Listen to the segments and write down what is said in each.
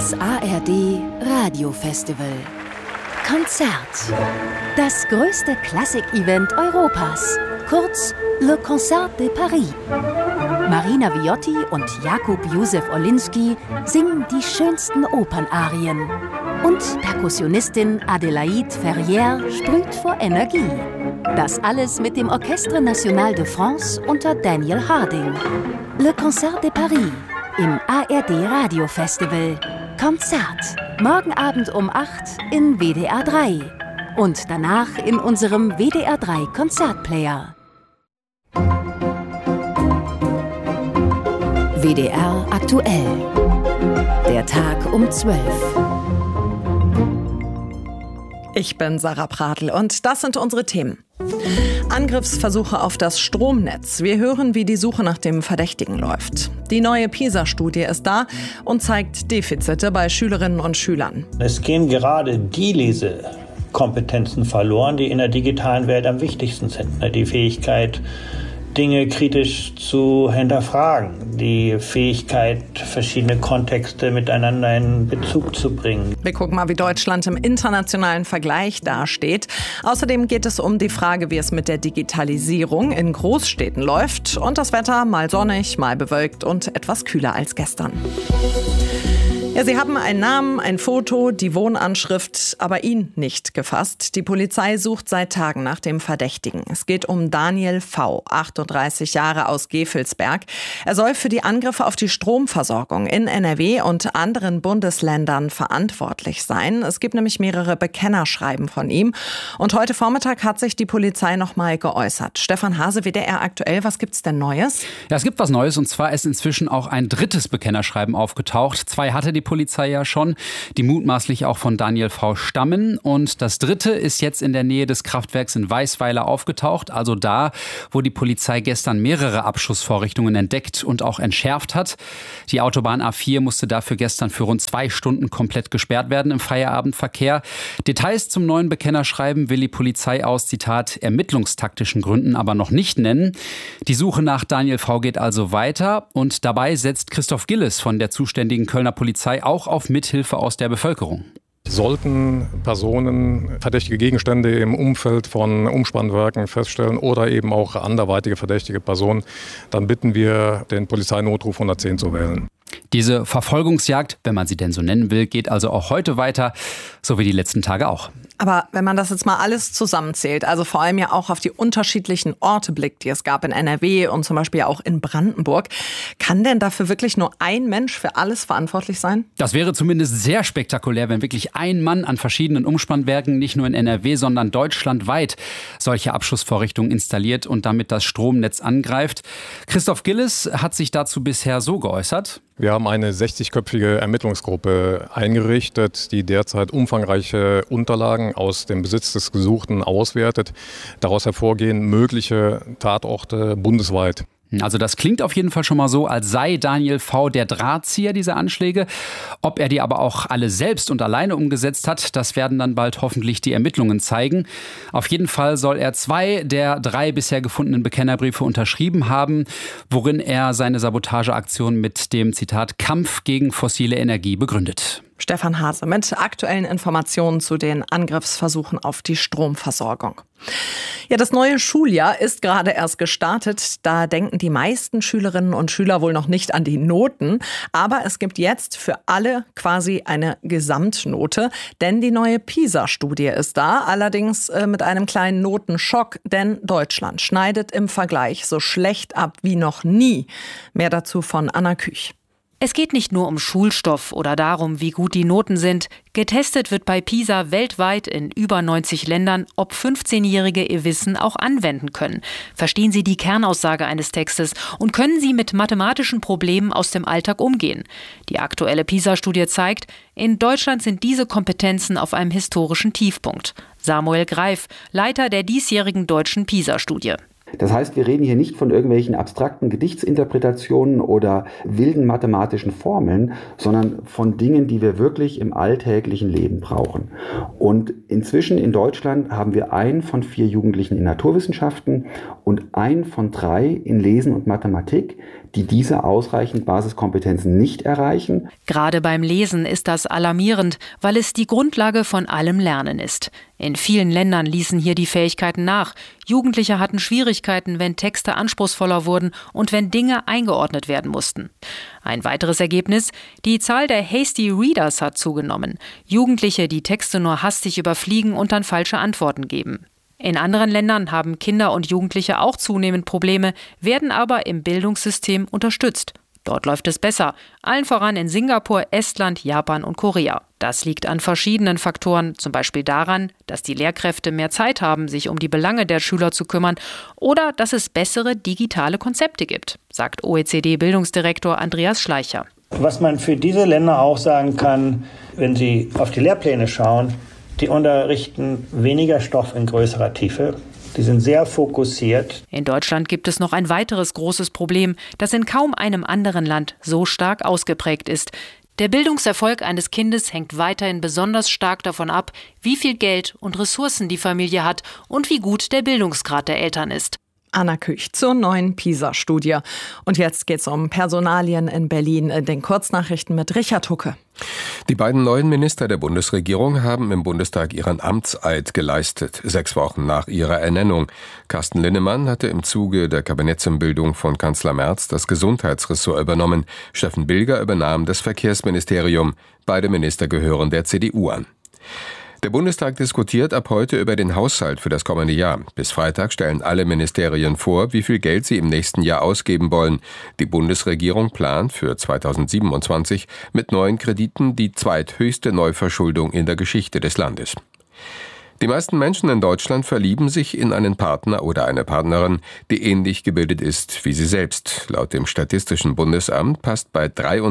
Das ARD Radiofestival. Konzert. Das größte Klassik-Event Europas. Kurz Le Concert de Paris. Marina Viotti und Jakub Józef Orliński singen die schönsten Opernarien. Und Perkussionistin Adélaïde Ferrière sprüht vor Energie. Das alles mit dem Orchestre National de France unter Daniel Harding. Le Concert de Paris im ARD Radiofestival. Konzert. Morgen Abend um 8 in WDR 3. Und danach in unserem WDR 3 Konzertplayer. WDR aktuell. Der Tag um 12. Ich bin Sarah Pradl und das sind unsere Themen. Angriffsversuche auf das Stromnetz. Wir hören, wie die Suche nach dem Verdächtigen läuft. Die neue PISA-Studie ist da und zeigt Defizite bei Schülerinnen und Schülern. Es gehen gerade die Lesekompetenzen verloren, die in der digitalen Welt am wichtigsten sind. Die Fähigkeit, Dinge kritisch zu hinterfragen, die Fähigkeit, verschiedene Kontexte miteinander in Bezug zu bringen. Wir gucken mal, wie Deutschland im internationalen Vergleich dasteht. Außerdem geht es um die Frage, wie es mit der Digitalisierung in Großstädten läuft. Und das Wetter, mal sonnig, mal bewölkt und etwas kühler als gestern. Ja, sie haben einen Namen, ein Foto, die Wohnanschrift, aber ihn nicht gefasst. Die Polizei sucht seit Tagen nach dem Verdächtigen. Es geht um Daniel V., 38 Jahre aus Gevelsberg. Er soll für die Angriffe auf die Stromversorgung in NRW und anderen Bundesländern verantwortlich sein. Es gibt nämlich mehrere Bekennerschreiben von ihm. Und heute Vormittag hat sich die Polizei noch mal geäußert. Stefan Hase, WDR aktuell, was gibt's denn Neues? Ja, es gibt was Neues, und zwar ist inzwischen auch ein drittes Bekennerschreiben aufgetaucht. 2 hatte die Polizei ja schon, die mutmaßlich auch von Daniel V. stammen. Und das dritte ist jetzt in der Nähe des Kraftwerks in Weisweiler aufgetaucht, also da, wo die Polizei gestern mehrere Abschussvorrichtungen entdeckt und auch entschärft hat. Die Autobahn A4 musste dafür gestern für rund 2 Stunden komplett gesperrt werden im Feierabendverkehr. Details zum neuen Bekennerschreiben will die Polizei aus, Zitat, ermittlungstaktischen Gründen aber noch nicht nennen. Die Suche nach Daniel V. geht also weiter, und dabei setzt Christoph Gilles von der zuständigen Kölner Polizei auch auf Mithilfe aus der Bevölkerung. Sollten Personen verdächtige Gegenstände im Umfeld von Umspannwerken feststellen oder eben auch anderweitige verdächtige Personen, dann bitten wir, den Polizeinotruf 110 zu wählen. Diese Verfolgungsjagd, wenn man sie denn so nennen will, geht also auch heute weiter, so wie die letzten Tage auch. Aber wenn man das jetzt mal alles zusammenzählt, also vor allem ja auch auf die unterschiedlichen Orte blickt, die es gab in NRW und zum Beispiel auch in Brandenburg, kann denn dafür wirklich nur ein Mensch für alles verantwortlich sein? Das wäre zumindest sehr spektakulär, wenn wirklich ein Mann an verschiedenen Umspannwerken, nicht nur in NRW, sondern deutschlandweit, solche Abschussvorrichtungen installiert und damit das Stromnetz angreift. Christoph Gilles hat sich dazu bisher so geäußert. Wir haben eine 60-köpfige Ermittlungsgruppe eingerichtet, die derzeit umfangreiche Unterlagen aus dem Besitz des Gesuchten auswertet. Daraus hervorgehen mögliche Tatorte bundesweit. Also das klingt auf jeden Fall schon mal so, als sei Daniel V. der Drahtzieher dieser Anschläge. Ob er die aber auch alle selbst und alleine umgesetzt hat, das werden dann bald hoffentlich die Ermittlungen zeigen. Auf jeden Fall soll er 2 der 3 bisher gefundenen Bekennerbriefe unterschrieben haben, worin er seine Sabotageaktion mit dem, Zitat, Kampf gegen fossile Energie begründet. Stefan Hase mit aktuellen Informationen zu den Angriffsversuchen auf die Stromversorgung. Ja, das neue Schuljahr ist gerade erst gestartet. Da denken die meisten Schülerinnen und Schüler wohl noch nicht an die Noten. Aber es gibt jetzt für alle quasi eine Gesamtnote. Denn die neue PISA-Studie ist da. Allerdings mit einem kleinen Notenschock. Denn Deutschland schneidet im Vergleich so schlecht ab wie noch nie. Mehr dazu von Anna Küch. Es geht nicht nur um Schulstoff oder darum, wie gut die Noten sind. Getestet wird bei PISA weltweit in über 90 Ländern, ob 15-Jährige ihr Wissen auch anwenden können. Verstehen sie die Kernaussage eines Textes und können sie mit mathematischen Problemen aus dem Alltag umgehen? Die aktuelle PISA-Studie zeigt, in Deutschland sind diese Kompetenzen auf einem historischen Tiefpunkt. Samuel Greif, Leiter der diesjährigen deutschen PISA-Studie. Das heißt, wir reden hier nicht von irgendwelchen abstrakten Gedichtsinterpretationen oder wilden mathematischen Formeln, sondern von Dingen, die wir wirklich im alltäglichen Leben brauchen. Und inzwischen in Deutschland haben wir 1 von 4 Jugendlichen in Naturwissenschaften und 1 von 3 in Lesen und Mathematik, die diese ausreichend Basiskompetenzen nicht erreichen. Gerade beim Lesen ist das alarmierend, weil es die Grundlage von allem Lernen ist. In vielen Ländern ließen hier die Fähigkeiten nach. Jugendliche hatten Schwierigkeiten, wenn Texte anspruchsvoller wurden und wenn Dinge eingeordnet werden mussten. Ein weiteres Ergebnis: Die Zahl der Hasty Readers hat zugenommen. Jugendliche, die Texte nur hastig überfliegen und dann falsche Antworten geben. In anderen Ländern haben Kinder und Jugendliche auch zunehmend Probleme, werden aber im Bildungssystem unterstützt. Dort läuft es besser, allen voran in Singapur, Estland, Japan und Korea. Das liegt an verschiedenen Faktoren, zum Beispiel daran, dass die Lehrkräfte mehr Zeit haben, sich um die Belange der Schüler zu kümmern, oder dass es bessere digitale Konzepte gibt, sagt OECD-Bildungsdirektor Andreas Schleicher. Was man für diese Länder auch sagen kann, wenn Sie auf die Lehrpläne schauen, die unterrichten weniger Stoff in größerer Tiefe. Die sind sehr fokussiert. In Deutschland gibt es noch ein weiteres großes Problem, das in kaum einem anderen Land so stark ausgeprägt ist. Der Bildungserfolg eines Kindes hängt weiterhin besonders stark davon ab, wie viel Geld und Ressourcen die Familie hat und wie gut der Bildungsgrad der Eltern ist. Anna Küch zur neuen PISA-Studie. Und jetzt geht's um Personalien in Berlin in den Kurznachrichten mit Richard Hucke. Die beiden neuen Minister der Bundesregierung haben im Bundestag ihren Amtseid geleistet, 6 Wochen nach ihrer Ernennung. Carsten Linnemann hatte im Zuge der Kabinettsumbildung von Kanzler Merz das Gesundheitsressort übernommen. Steffen Bilger übernahm das Verkehrsministerium. Beide Minister gehören der CDU an. Der Bundestag diskutiert ab heute über den Haushalt für das kommende Jahr. Bis Freitag stellen alle Ministerien vor, wie viel Geld sie im nächsten Jahr ausgeben wollen. Die Bundesregierung plant für 2027 mit neuen Krediten die zweithöchste Neuverschuldung in der Geschichte des Landes. Die meisten Menschen in Deutschland verlieben sich in einen Partner oder eine Partnerin, die ähnlich gebildet ist wie sie selbst. Laut dem Statistischen Bundesamt passt bei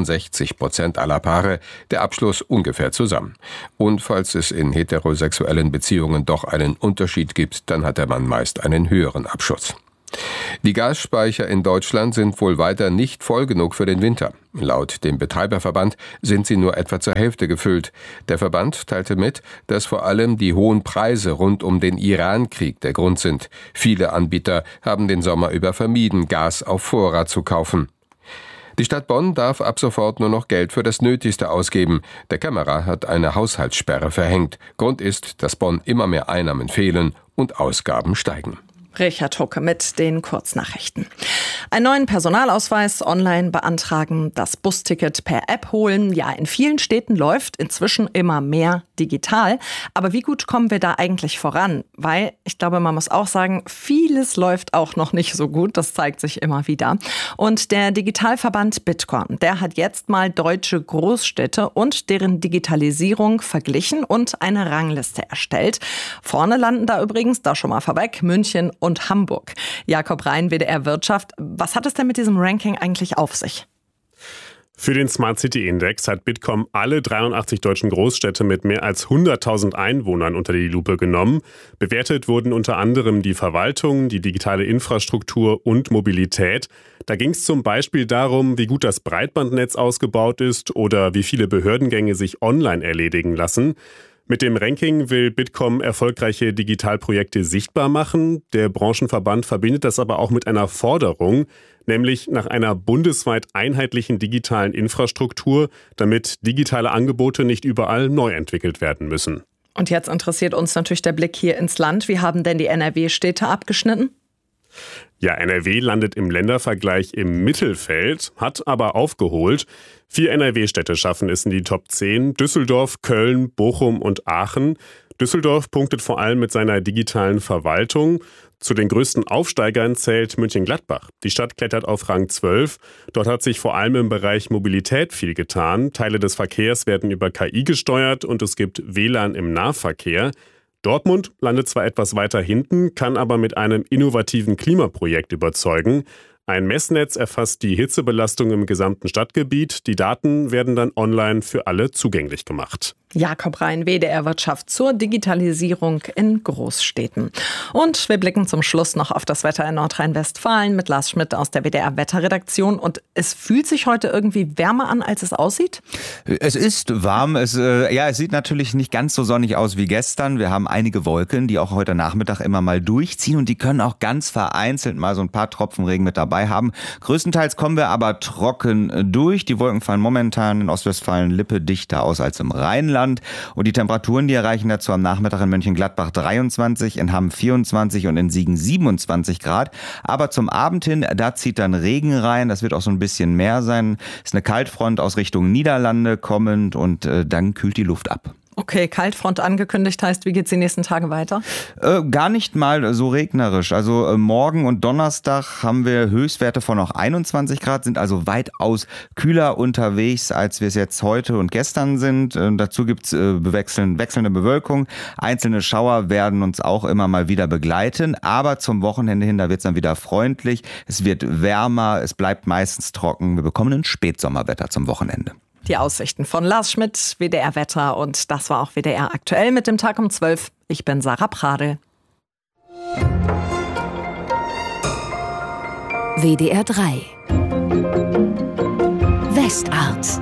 63% aller Paare der Abschluss ungefähr zusammen. Und falls es in heterosexuellen Beziehungen doch einen Unterschied gibt, dann hat der Mann meist einen höheren Abschluss. Die Gasspeicher in Deutschland sind wohl weiter nicht voll genug für den Winter. Laut dem Betreiberverband sind sie nur etwa zur Hälfte gefüllt. Der Verband teilte mit, dass vor allem die hohen Preise rund um den Iran-Krieg der Grund sind. Viele Anbieter haben den Sommer über vermieden, Gas auf Vorrat zu kaufen. Die Stadt Bonn darf ab sofort nur noch Geld für das Nötigste ausgeben. Der Kämmerer hat eine Haushaltssperre verhängt. Grund ist, dass Bonn immer mehr Einnahmen fehlen und Ausgaben steigen. Richard Hucke mit den Kurznachrichten. Einen neuen Personalausweis online beantragen, das Busticket per App holen. Ja, in vielen Städten läuft inzwischen immer mehr digital. Aber wie gut kommen wir da eigentlich voran? Weil, ich glaube, man muss auch sagen, vieles läuft auch noch nicht so gut. Das zeigt sich immer wieder. Und der Digitalverband Bitkom, der hat jetzt mal deutsche Großstädte und deren Digitalisierung verglichen und eine Rangliste erstellt. Vorne landen da übrigens, da schon mal vorweg, München und Hamburg. Jakob Rhein, WDR Wirtschaft. Was hat es denn mit diesem Ranking eigentlich auf sich? Für den Smart City Index hat Bitkom alle 83 deutschen Großstädte mit mehr als 100.000 Einwohnern unter die Lupe genommen. Bewertet wurden unter anderem die Verwaltung, die digitale Infrastruktur und Mobilität. Da ging es zum Beispiel darum, wie gut das Breitbandnetz ausgebaut ist oder wie viele Behördengänge sich online erledigen lassen. Mit dem Ranking will Bitkom erfolgreiche Digitalprojekte sichtbar machen. Der Branchenverband verbindet das aber auch mit einer Forderung, nämlich nach einer bundesweit einheitlichen digitalen Infrastruktur, damit digitale Angebote nicht überall neu entwickelt werden müssen. Und jetzt interessiert uns natürlich der Blick hier ins Land. Wie haben denn die NRW-Städte abgeschnitten? Ja, NRW landet im Ländervergleich im Mittelfeld, hat aber aufgeholt. 4 NRW-Städte schaffen es in die Top 10. Düsseldorf, Köln, Bochum und Aachen. Düsseldorf punktet vor allem mit seiner digitalen Verwaltung. Zu den größten Aufsteigern zählt Mönchengladbach. Die Stadt klettert auf Rang 12. Dort hat sich vor allem im Bereich Mobilität viel getan. Teile des Verkehrs werden über KI gesteuert und es gibt WLAN im Nahverkehr. Dortmund landet zwar etwas weiter hinten, kann aber mit einem innovativen Klimaprojekt überzeugen. Ein Messnetz erfasst die Hitzebelastung im gesamten Stadtgebiet. Die Daten werden dann online für alle zugänglich gemacht. Jakob Rhein, WDR Wirtschaft zur Digitalisierung in Großstädten. Und wir blicken zum Schluss noch auf das Wetter in Nordrhein-Westfalen mit Lars Schmidt aus der WDR Wetterredaktion. Und es fühlt sich heute irgendwie wärmer an, als es aussieht? Es ist warm. Es sieht natürlich nicht ganz so sonnig aus wie gestern. Wir haben einige Wolken, die auch heute Nachmittag immer mal durchziehen. Und die können auch ganz vereinzelt mal so ein paar Tropfen Regen mit dabei haben. Größtenteils kommen wir aber trocken durch. Die Wolken fallen momentan in Ostwestfalen-Lippe dichter aus als im Rheinland. Und die Temperaturen, die erreichen dazu am Nachmittag in Mönchengladbach 23, in Hamm 24 und in Siegen 27 Grad. Aber zum Abend hin, da zieht dann Regen rein. Das wird auch so ein bisschen mehr sein. Ist eine Kaltfront aus Richtung Niederlande kommend und dann kühlt die Luft ab. Okay, Kaltfront angekündigt heißt, wie geht's die nächsten Tage weiter? Gar nicht mal so regnerisch. Also morgen und Donnerstag haben wir Höchstwerte von noch 21 Grad, sind also weitaus kühler unterwegs, als wir es jetzt heute und gestern sind. Dazu gibt's wechselnde Bewölkung. Einzelne Schauer werden uns auch immer mal wieder begleiten. Aber zum Wochenende hin, da wird's dann wieder freundlich. Es wird wärmer, es bleibt meistens trocken. Wir bekommen ein Spätsommerwetter zum Wochenende. Die Aussichten von Lars Schmidt, WDR Wetter, und das war auch WDR aktuell mit dem Tag um 12. Ich bin Sarah Pradel. WDR 3 Westart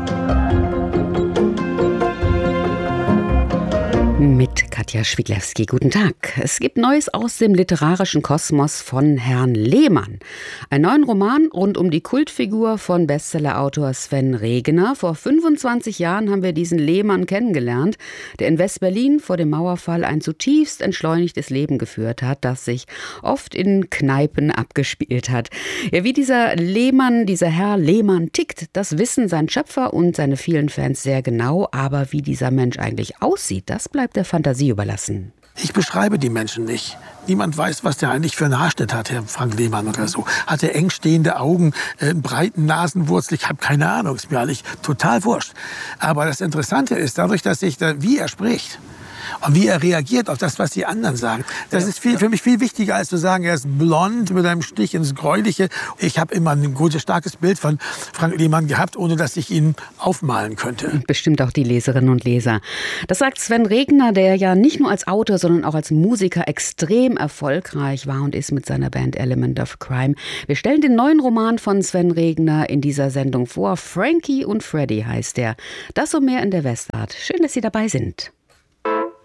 mit Katja Schwiglewski. Guten Tag. Es gibt Neues aus dem literarischen Kosmos von Herrn Lehmann. Einen neuen Roman rund um die Kultfigur von Bestsellerautor Sven Regner. Vor 25 Jahren haben wir diesen Lehmann kennengelernt, der in West-Berlin vor dem Mauerfall ein zutiefst entschleunigtes Leben geführt hat, das sich oft in Kneipen abgespielt hat. Ja, wie dieser Herr Lehmann tickt, das wissen sein Schöpfer und seine vielen Fans sehr genau. Aber wie dieser Mensch eigentlich aussieht, das bleibt der Fantasie überlassen. Ich beschreibe die Menschen nicht. Niemand weiß, was der eigentlich für einen Haarschnitt hat, Herr Frank Lehmann oder so. Hat er eng stehende Augen, breiten Nasenwurzel? Ich habe keine Ahnung, ist mir eigentlich total wurscht. Aber das Interessante ist, dadurch, dass wie er spricht und wie er reagiert auf das, was die anderen sagen, das ist für mich viel wichtiger, als zu sagen, er ist blond mit einem Stich ins Gräuliche. Ich habe immer ein gutes, starkes Bild von Frank Lehmann gehabt, ohne dass ich ihn aufmalen könnte. Bestimmt auch die Leserinnen und Leser. Das sagt Sven Regner, der ja nicht nur als Autor, sondern auch als Musiker extrem erfolgreich war und ist mit seiner Band Element of Crime. Wir stellen den neuen Roman von Sven Regner in dieser Sendung vor. Frankie und Freddy heißt er. Das und mehr in der Westart. Schön, dass Sie dabei sind.